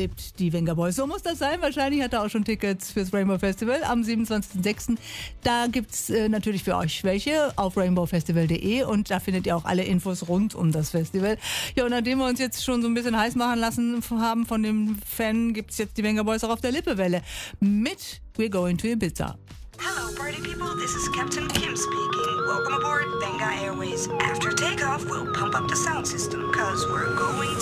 erlebt die Venga Boys. So muss das sein. Wahrscheinlich hat er auch schon Tickets fürs Rainbow Festival am 27.06. Da gibt's natürlich für euch welche auf rainbowfestival.de und da findet ihr auch alle Infos rund um das Festival. Ja, und nachdem wir uns jetzt schon so ein bisschen heiß machen lassen haben von dem Fan, gibt's jetzt die Venga Boys auch auf der Lippewelle mit We're Going to Ibiza. Hello, party people. This is Captain Kim speaking. Welcome aboard Venga Airways. After takeoff, we'll pump up the sound system, cause we're going